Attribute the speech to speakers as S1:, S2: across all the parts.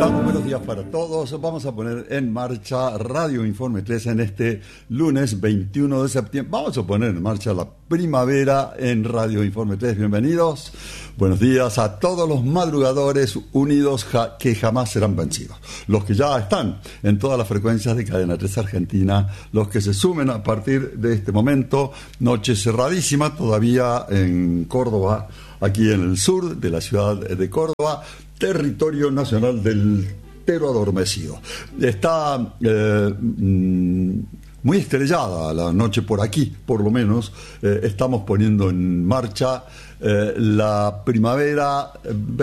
S1: Buenos días para todos. Vamos a poner en marcha Radio Informe 3 en este lunes 21 de septiembre. Vamos a poner en marcha la primavera en Radio Informe 3. Bienvenidos. Buenos días a todos los madrugadores unidos que jamás serán vencidos. Los que ya están en todas las frecuencias de Cadena 3 Argentina, los que se sumen a partir de este momento. Noche cerradísima todavía en Córdoba, aquí en el sur de la ciudad de Córdoba. Territorio nacional del Tero adormecido. Está muy estrellada la noche por aquí, por lo menos. Estamos poniendo en marcha la primavera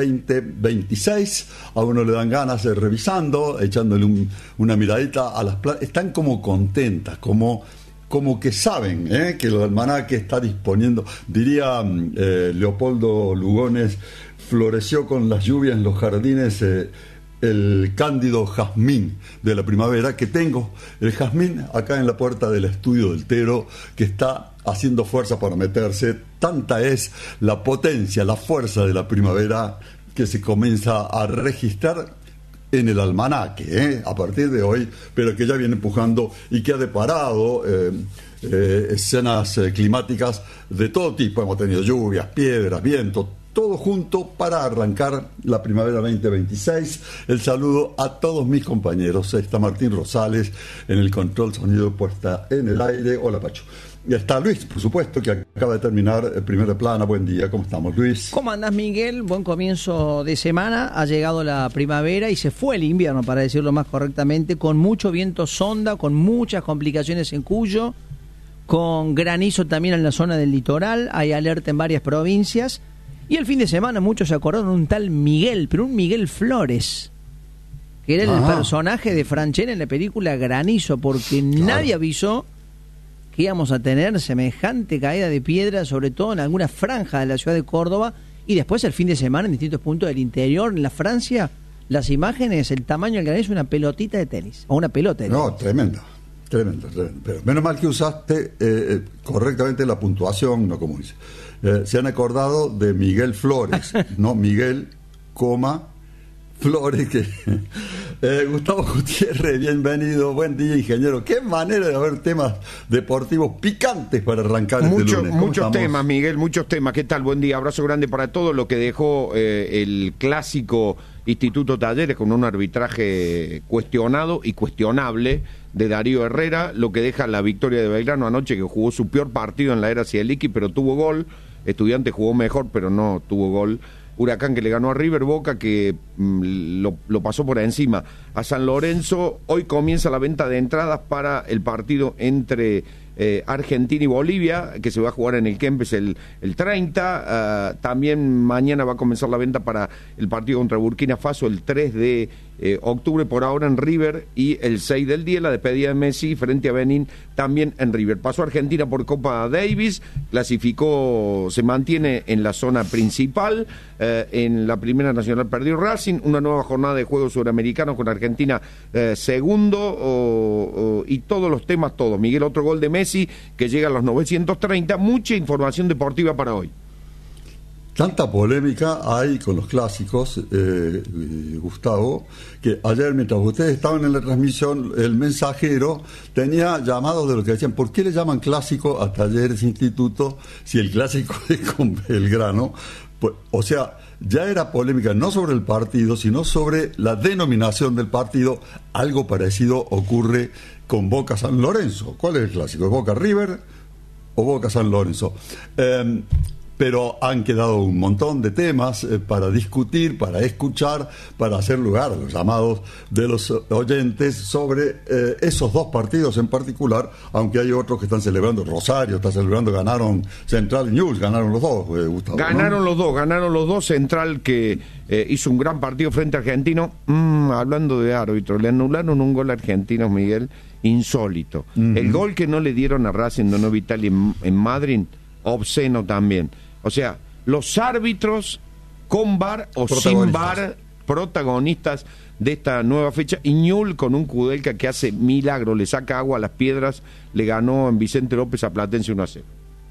S1: 2026. A uno le dan ganas de revisando, echándole una miradita a las plantas. Están como contentas, como que saben que el almanaque está disponiendo. Diría Leopoldo Lugones, floreció con las lluvias en los jardines el cándido jazmín de la primavera, que tengo el jazmín acá en la puerta del estudio del Tero, que está haciendo fuerza para meterse. Tanta es la potencia, la fuerza de la primavera que se comienza a registrar en el almanaque, a partir de hoy, pero que ya viene empujando y que ha deparado escenas climáticas de todo tipo. Hemos tenido lluvias, piedras, viento, todo junto para arrancar la primavera 2026. El saludo a todos mis compañeros. Está Martín Rosales en el control sonido, puesta en el aire. Hola, Pacho. Y está Luis, por supuesto, que acaba de terminar el Primera Plana. Buen día, ¿cómo estamos, Luis?
S2: ¿Cómo andás, Miguel? Buen comienzo de semana. Ha llegado la primavera y se fue el invierno, para decirlo más correctamente, con mucho viento sonda, con muchas complicaciones en Cuyo, con granizo también en la zona del litoral. Hay alerta en varias provincias. Y el fin de semana muchos se acordaron de un tal Miguel, pero un Miguel Flores, que era el personaje de Franchella en la película Granizo, porque nadie avisó que íbamos a tener semejante caída de piedra, sobre todo en alguna franja de la ciudad de Córdoba, y después el fin de semana en distintos puntos del interior. En la Francia, las imágenes, el tamaño del granizo, una pelotita de tenis, o una pelota de tenis.
S1: No, tremendo. Pero menos mal que usaste correctamente la puntuación, no como dice. Se han acordado de Miguel Flores, no Miguel, Flores, que Gustavo Gutiérrez, bienvenido, buen día, ingeniero. Qué manera de haber temas deportivos picantes para arrancar este lunes.
S3: Muchos temas, Miguel, muchos temas. ¿Qué tal? Buen día, abrazo grande para todos. Lo que dejó el clásico Instituto Talleres con un arbitraje cuestionado y cuestionable de Darío Herrera, lo que deja la victoria de Belgrano anoche, que jugó su peor partido en la era Cieliqui, pero tuvo gol. Estudiantes jugó mejor, pero no tuvo gol. Huracán, que le ganó a River. Boca, que lo pasó por encima a San Lorenzo. Hoy comienza la venta de entradas para el partido entre Argentina y Bolivia, que se va a jugar en el Kempes el 30. También mañana va a comenzar la venta para el partido contra Burkina Faso el 3 de octubre, por ahora en River, y el 6 del día la despedida de Messi frente a Benín, también en River. Pasó Argentina por Copa Davis, clasificó, se mantiene en la zona principal. En la Primera Nacional perdió Racing, una nueva jornada de juegos suramericanos con Argentina segundo, y todos los temas, todos. Miguel, otro gol de Messi que llega a los 930, mucha información deportiva para hoy.
S1: Tanta polémica hay con los clásicos, Gustavo, que ayer mientras ustedes estaban en la transmisión, el mensajero tenía llamados de los que decían, ¿por qué le llaman clásico a Talleres Instituto si el clásico es con Belgrano? Pues, o sea, ya era polémica no sobre el partido, sino sobre la denominación del partido. Algo parecido ocurre con Boca San Lorenzo. ¿Cuál es el clásico? ¿Boca River o Boca San Lorenzo? Pero han quedado un montón de temas para discutir, para escuchar, para hacer lugar a los llamados de los oyentes sobre esos dos partidos en particular, aunque hay otros que están celebrando. Rosario está celebrando, ganaron Central y Newell's, ganaron los dos, Gustavo.
S3: Ganaron los dos. Central, que hizo un gran partido frente a Argentino. Hablando de árbitro, le anularon un gol a Argentinos, Miguel, insólito. El gol que no le dieron a Racing de Nueva Italia en Madrid, obsceno también. O sea, los árbitros con VAR o sin VAR, protagonistas de esta nueva fecha. Y Ñul, con un Kudelka que hace milagro, le saca agua a las piedras, le ganó en Vicente López a Platense 1-0.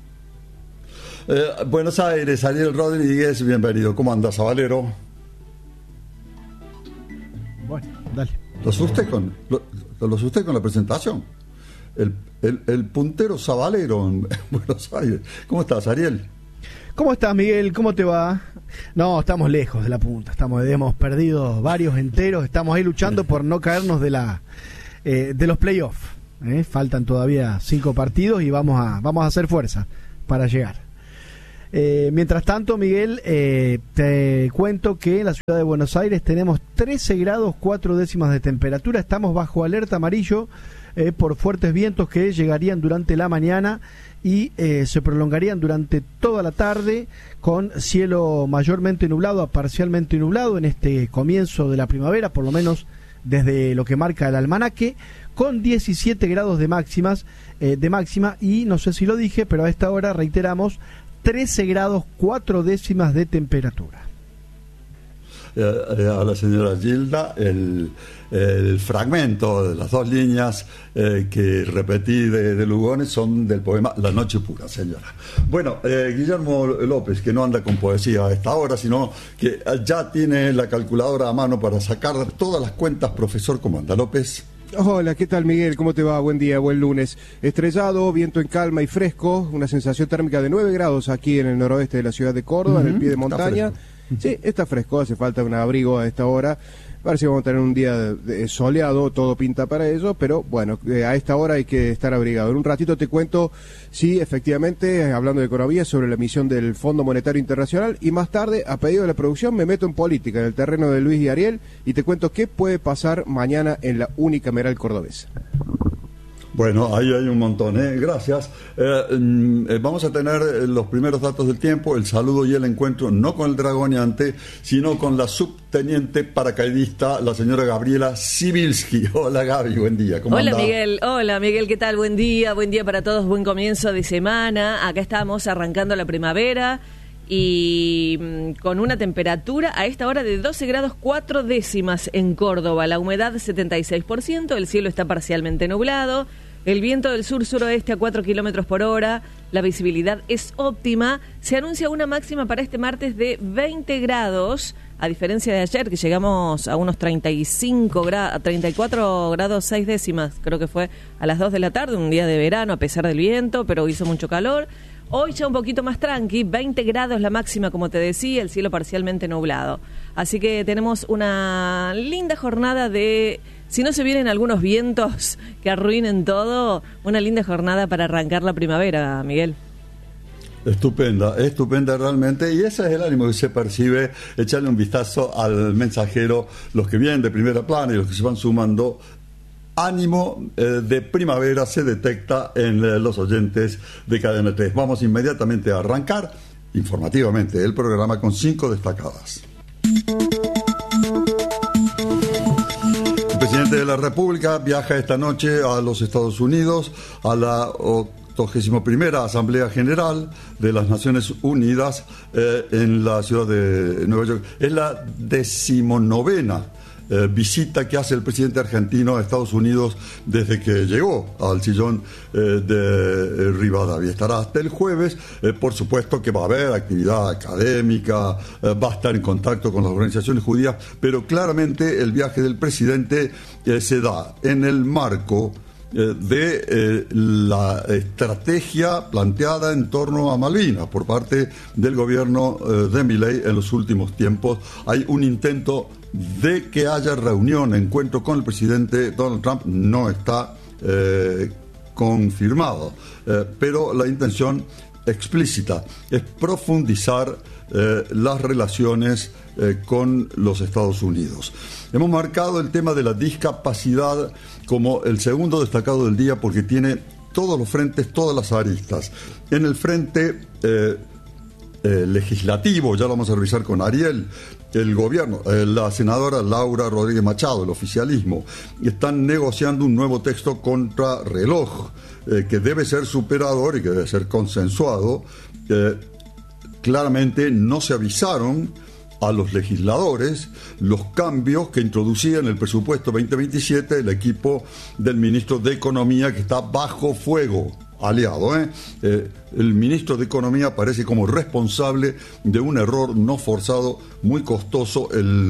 S1: Buenos Aires, Ariel Rodríguez, bienvenido. ¿Cómo andas, Valero?
S4: Bueno, dale.
S1: Lo asusté con la presentación. El puntero sabalero en Buenos Aires. ¿Cómo estás, Ariel?
S4: ¿Cómo estás, Miguel? ¿Cómo te va? No, estamos lejos de la punta. Hemos perdido varios enteros. Estamos ahí luchando por no caernos de los playoffs. Faltan todavía 5 partidos y vamos a hacer fuerza para llegar. Mientras tanto, Miguel, te cuento que en la ciudad de Buenos Aires tenemos 13 grados 4 décimas de temperatura. Estamos bajo alerta amarillo por fuertes vientos que llegarían durante la mañana y se prolongarían durante toda la tarde, con cielo mayormente nublado a parcialmente nublado en este comienzo de la primavera, por lo menos desde lo que marca el almanaque, con 17 grados de máxima, y no sé si lo dije, pero a esta hora reiteramos 13 grados 4 décimas de temperatura.
S1: A la señora Gilda, el fragmento de las 2 líneas que repetí de Lugones son del poema La Noche Pura, señora. Bueno, Guillermo López, que no anda con poesía a esta hora, sino que ya tiene la calculadora a mano para sacar todas las cuentas. Profesor, ¿cómo anda, López?
S5: Hola, ¿qué tal, Miguel? ¿Cómo te va? Buen día, buen lunes. Estrellado, viento en calma y fresco, una sensación térmica de 9 grados aquí en el noroeste de la ciudad de Córdoba, en el pie de montaña. Sí, está fresco, hace falta un abrigo a esta hora. Parece que vamos a tener un día soleado, todo pinta para eso, pero bueno, a esta hora hay que estar abrigado. En un ratito te cuento, sí, efectivamente, hablando de economía, sobre la emisión del Fondo Monetario Internacional, y más tarde, a pedido de la producción, me meto en política, en el terreno de Luis y Ariel, y te cuento qué puede pasar mañana en la unicameral cordobesa.
S1: Bueno, ahí hay un montón, gracias. Vamos a tener los primeros datos del tiempo, el saludo y el encuentro, no con el dragoneante, sino con la subteniente paracaidista, la señora Gabriela Sibilski. Hola, Gaby, buen día. ¿Cómo
S6: Hola,
S1: andás?
S6: Miguel. Hola, Miguel, ¿qué tal? Buen día para todos, buen comienzo de semana. Acá estamos arrancando la primavera y con una temperatura a esta hora de 12 grados 4 décimas en Córdoba, la humedad 76%, el cielo está parcialmente nublado. El viento del sur-suroeste a 4 kilómetros por hora, la visibilidad es óptima. Se anuncia una máxima para este martes de 20 grados, a diferencia de ayer, que llegamos a unos 34 grados 6 décimas, creo que fue a las 2 de la tarde, un día de verano, a pesar del viento, pero hizo mucho calor. Hoy ya un poquito más tranqui, 20 grados la máxima, como te decía, el cielo parcialmente nublado. Así que tenemos una linda jornada de... Si no se vienen algunos vientos que arruinen todo, una linda jornada para arrancar la primavera, Miguel.
S1: Estupenda realmente, y ese es el ánimo que se percibe. Echarle un vistazo al mensajero, los que vienen de primera plana y los que se van sumando. Ánimo de primavera se detecta en los oyentes de Cadena 3. Vamos inmediatamente a arrancar informativamente el programa con 5 destacadas. El presidente de la República viaja esta noche a los Estados Unidos a la 81ª Asamblea General de las Naciones Unidas en la ciudad de Nueva York. Es la 19ª visita que hace el presidente argentino a Estados Unidos desde que llegó al sillón de Rivadavia. Estará hasta el jueves. Por supuesto que va a haber actividad académica, va a estar en contacto con las organizaciones judías, pero claramente el viaje del presidente se da en el marco de la estrategia planteada en torno a Malvinas por parte del gobierno de Milei en los últimos tiempos. Hay un intento de que haya reunión, encuentro con el presidente Donald Trump, no está confirmado, pero la intención explícita es profundizar las relaciones con los Estados Unidos. Hemos marcado el tema de la discapacidad como el segundo destacado del día porque tiene todos los frentes, todas las aristas. En el frente legislativo, ya lo vamos a revisar con Ariel, el gobierno, la senadora Laura Rodríguez Machado, el oficialismo, están negociando un nuevo texto contra reloj que debe ser superador y que debe ser consensuado. Claramente no se avisaron a los legisladores los cambios que introducía en el presupuesto 2027 el equipo del ministro de Economía, que está bajo fuego aliado. El ministro de Economía aparece como responsable de un error no forzado muy costoso el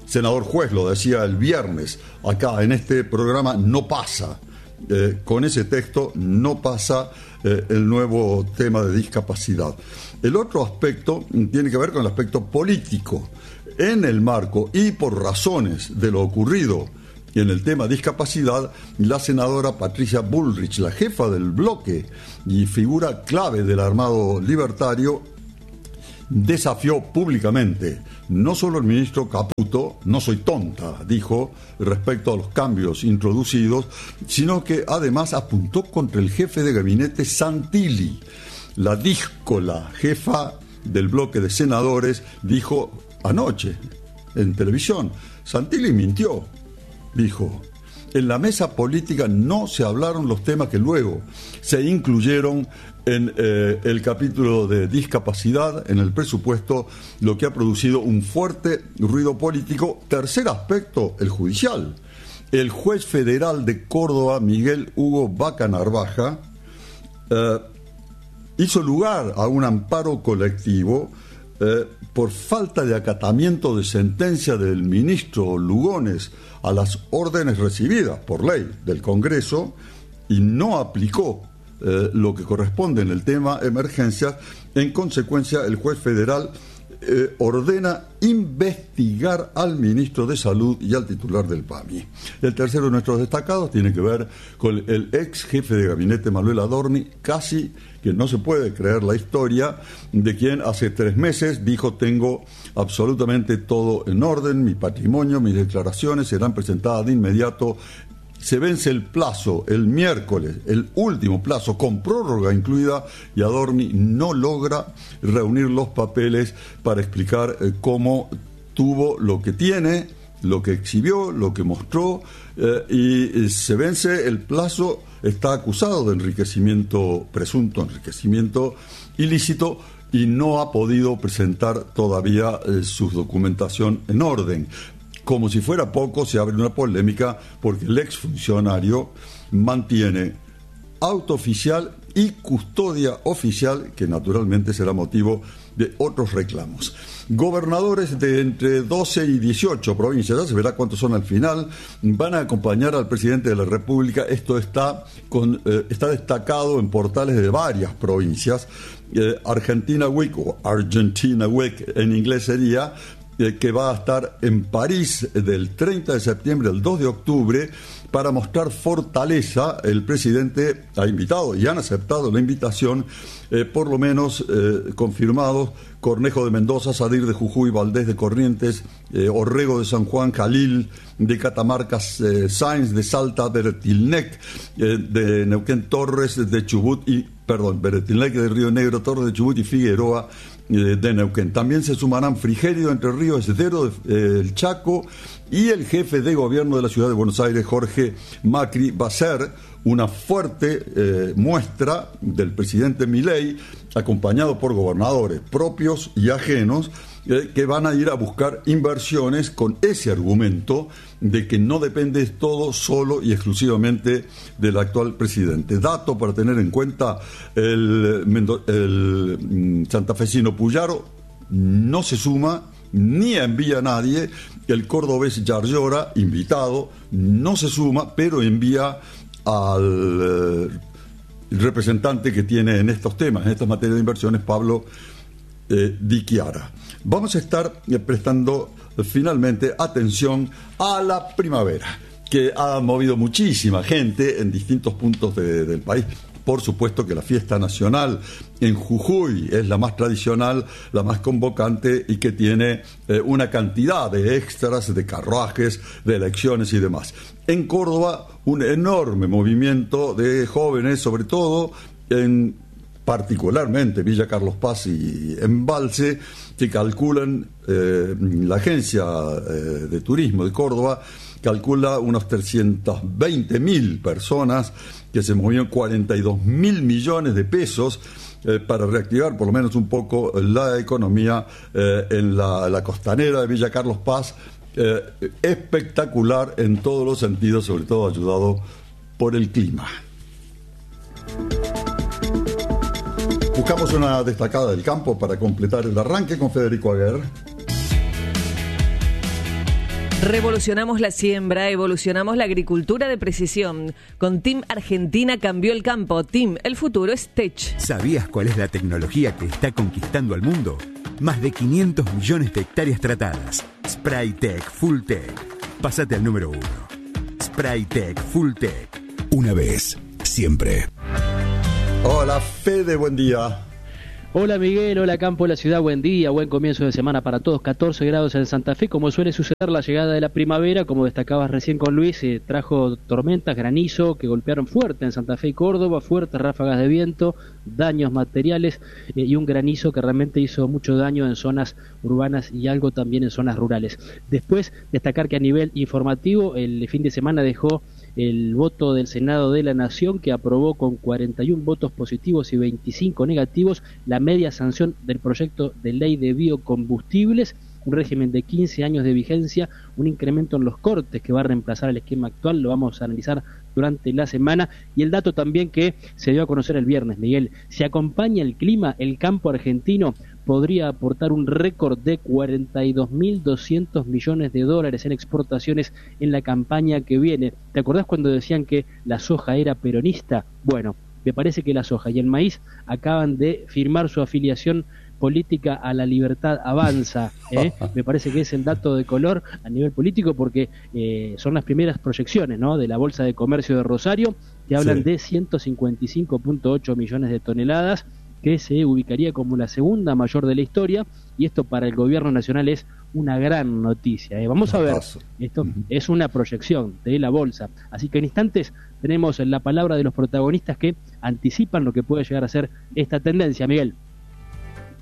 S1: senador Juez lo decía el viernes, acá en este programa no pasa, con ese texto no pasa el nuevo tema de discapacidad. El otro aspecto tiene que ver con el aspecto político. En el marco y por razones de lo ocurrido en el tema discapacidad, la senadora Patricia Bullrich, la jefa del bloque y figura clave del armado libertario, desafió públicamente no solo al ministro Caputo, no soy tonta, dijo, respecto a los cambios introducidos, sino que además apuntó contra el jefe de gabinete Santilli. La díscola jefa del bloque de senadores dijo anoche en televisión, Santilli mintió, dijo. En la mesa política no se hablaron los temas que luego se incluyeron en el capítulo de discapacidad, en el presupuesto, lo que ha producido un fuerte ruido político. Tercer aspecto, el judicial. El juez federal de Córdoba, Miguel Hugo Vaca Narvaja, hizo lugar a un amparo colectivo por falta de acatamiento de sentencia del ministro Lugones a las órdenes recibidas por ley del Congreso y no aplicó lo que corresponde en el tema emergencias. En consecuencia, el juez federal ordena investigar al ministro de Salud y al titular del PAMI. El tercero de nuestros destacados tiene que ver con el ex jefe de gabinete Manuel Adorni, casi que no se puede creer la historia, de quien hace 3 meses dijo: tengo absolutamente todo en orden, mi patrimonio, mis declaraciones serán presentadas de inmediato. Se vence el plazo el miércoles, el último plazo, con prórroga incluida, y Adorni no logra reunir los papeles para explicar cómo tuvo lo que tiene, lo que exhibió, lo que mostró, y se vence el plazo. Está acusado de enriquecimiento, presunto enriquecimiento ilícito, y no ha podido presentar todavía su documentación en orden. Como si fuera poco, se abre una polémica porque el exfuncionario mantiene auto oficial y custodia oficial, que naturalmente será motivo de otros reclamos. Gobernadores de entre 12 y 18 provincias, ya se verá cuántos son al final, van a acompañar al presidente de la República. Esto está destacado en portales de varias provincias. Argentina Week, o Argentina Week en inglés sería, que va a estar en París del 30 de septiembre al 2 de octubre para mostrar fortaleza. El presidente ha invitado y han aceptado la invitación, por lo menos confirmados: Cornejo de Mendoza, Sadir de Jujuy, Valdés de Corrientes, Orrego de San Juan, Jalil de Catamarca, Sáenz de Salta, Beretilnec de Neuquén, Torres de Chubut Beretilnec de Río Negro, Torres de Chubut y Figueroa de Neuquén. También se sumarán Frigerio de Entre Ríos, Esdero del Chaco, y el jefe de gobierno de la ciudad de Buenos Aires, Jorge Macri. Va a ser una fuerte muestra del presidente Milei, acompañado por gobernadores propios y ajenos, que van a ir a buscar inversiones con ese argumento de que no depende todo solo y exclusivamente del actual presidente. Dato para tener en cuenta: el santafesino Puyaro no se suma ni envía a nadie. El cordobés Yarlora, invitado, no se suma, pero envía al representante que tiene en estos temas, en estas materias de inversiones, Pablo Di Chiara. Vamos a estar prestando finalmente atención a la primavera, que ha movido muchísima gente en distintos puntos del país. Por supuesto que la fiesta nacional en Jujuy es la más tradicional, la más convocante, y que tiene una cantidad de extras, de carruajes, de elecciones y demás. En Córdoba, un enorme movimiento de jóvenes, sobre todo particularmente Villa Carlos Paz y Embalse, que calculan, la agencia de turismo de Córdoba calcula unos 320.000 personas, que se movieron 42.000 millones de pesos para reactivar por lo menos un poco la economía en la costanera de Villa Carlos Paz. Espectacular en todos los sentidos, sobre todo ayudado por el clima. Buscamos una destacada del campo para completar el arranque con Federico Aguer.
S6: Revolucionamos la siembra, evolucionamos la agricultura de precisión. Con Team Argentina cambió el campo. Team, el futuro es Tech.
S7: ¿Sabías cuál es la tecnología que está conquistando al mundo? Más de 500 millones de hectáreas tratadas. Spraytec Full Tech. Pásate al número 1. Spraytec Full Tech. Una vez, siempre.
S1: Hola, Fede, buen día.
S8: Hola Miguel, hola campo de la ciudad, buen día, buen comienzo de semana para todos, 14 grados en Santa Fe, como suele suceder la llegada de la primavera, como destacabas recién con Luis, trajo tormentas, granizo que golpearon fuerte en Santa Fe y Córdoba, fuertes ráfagas de viento, daños materiales y un granizo que realmente hizo mucho daño en zonas urbanas y algo también en zonas rurales. Después, destacar que a nivel informativo, el fin de semana dejó el voto del Senado de la Nación, que aprobó con 41 votos positivos y 25 negativos la media sanción del proyecto de ley de biocombustibles, un régimen de 15 años de vigencia, un incremento en los cortes que va a reemplazar el esquema actual, lo vamos a analizar durante la semana, y el dato también que se dio a conocer el viernes, Miguel, si acompaña el clima, el campo argentino podría aportar un récord de 42.200 millones de dólares en exportaciones en la campaña que viene. ¿Te acordás cuando decían que la soja era peronista? Bueno, me parece que la soja y el maíz acaban de firmar su afiliación política a La Libertad Avanza, me parece que es el dato de color a nivel político, porque son las primeras proyecciones, ¿no?, de la Bolsa de Comercio de Rosario, que hablan de 155.8 millones de toneladas, que se ubicaría como la segunda mayor de la historia, y esto para el gobierno nacional es una gran noticia. Vamos a ver, esto es una proyección de la bolsa, así que en instantes tenemos la palabra de los protagonistas que anticipan lo que puede llegar a ser esta tendencia, Miguel.